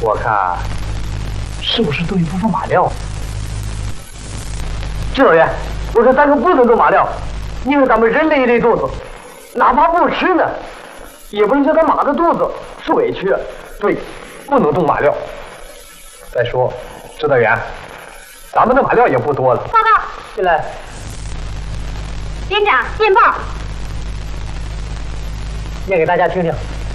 我看是不是对不住马料？指导员，我说咱可不能动马料，因为咱们人类一肚子，哪怕不吃呢，也不能叫他马的肚子受委屈。对，不能动马料。再说，指导员，咱们的马料也不多了。 报告， 进来。 连长，电报。 念给大家听听。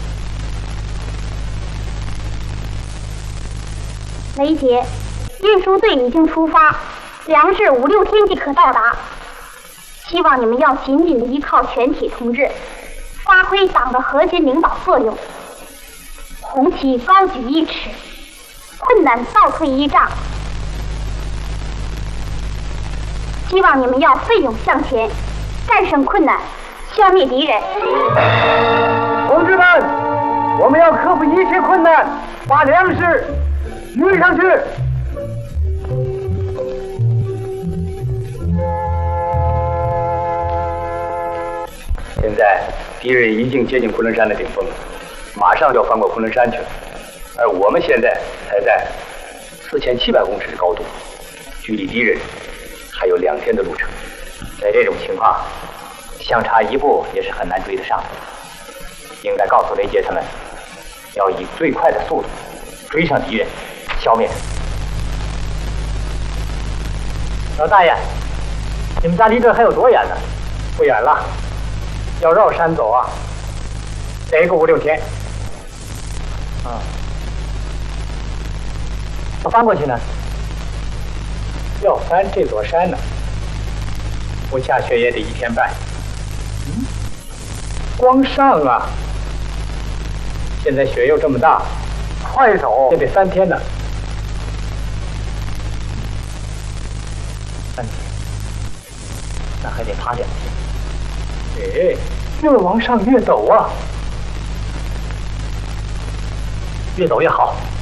雷杰，运输队已经出发，粮食5、6天即可到达。希望你们要紧紧的依靠全体同志，发挥党的核心领导作用，红旗高举1尺，困难倒退1丈。希望你们要奋勇向前，战胜困难，消灭敌人。 同志们，我们要克服一切困难，把粮食运上去。现在敌人已经接近昆仑山的顶峰了，马上就要翻过昆仑山去了，而我们现在才在4700公尺的高度，距离敌人还有2天的路程。在这种情况，相差1步也是很难追得上的。应该告诉雷杰他们，要以最快的速度追上敌人，消灭他。老大爷，你们家离这还有多远呢？不远了，要绕山走啊，得个5、6天。要翻过去呢？要翻这座山呢，不下雪也得1天半。光上啊！现在雪又这么大，快走也得3天呢。3天，那还得爬2天。哎，越往上越陡啊，越陡越好。